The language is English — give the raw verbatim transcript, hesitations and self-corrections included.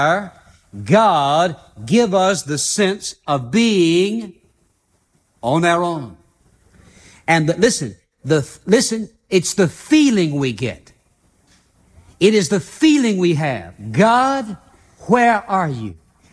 God give us the sense of being on our own. And the, listen, the, listen, it's the feeling we get. It is the feeling we have. God, where are you?